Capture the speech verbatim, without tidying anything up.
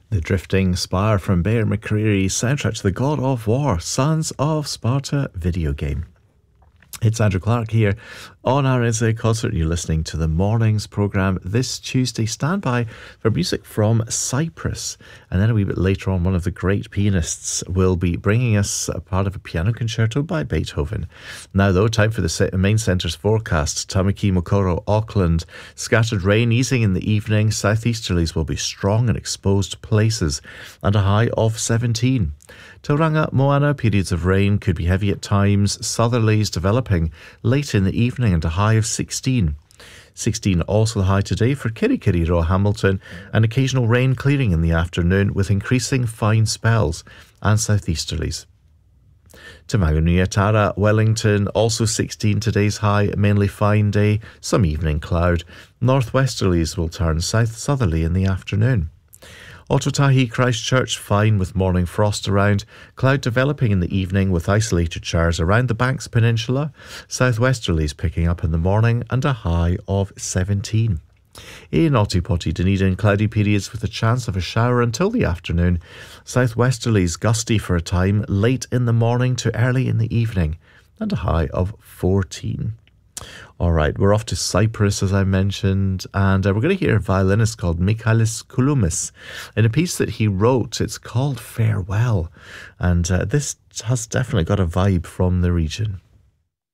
The Drifting Spire from Bear McCreary, soundtrack to the God of War, Sons of Sparta video game. It's Andrew Clark here on R S A Concert. You're listening to the morning's programme this Tuesday. Stand by for music from Cyprus. And then a wee bit later on, one of the great pianists will be bringing us a part of a piano concerto by Beethoven. Now, though, time for the main centre's forecast. Tamaki, Mokoro, Auckland. Scattered rain easing in the evening. Southeasterlies will be strong in exposed places and a high of seventeen. Tauranga, Moana, periods of rain could be heavy at times. Southerlies developing late in the evening and a high of sixteen. sixteen also the high today for Kirikiri, Hamilton, and occasional rain clearing in the afternoon with increasing fine spells and southeasterlies. To Magunui, Tara, Wellington, also sixteen today's high, mainly fine day, some evening cloud. Northwesterlies will turn south-southerly in the afternoon. Ototahi, Christchurch, fine with morning frost around. Cloud developing in the evening with isolated showers around the Banks Peninsula. Southwesterlies picking up in the morning and a high of seventeen. In Otipoti, Dunedin, cloudy periods with a chance of a shower until the afternoon. Southwesterlies gusty for a time late in the morning to early in the evening and a high of fourteen. All right, we're off to Cyprus, as I mentioned, and uh, we're going to hear a violinist called Michalis Kouloumis in a piece that he wrote. It's called Farewell, and uh, this has definitely got a vibe from the region.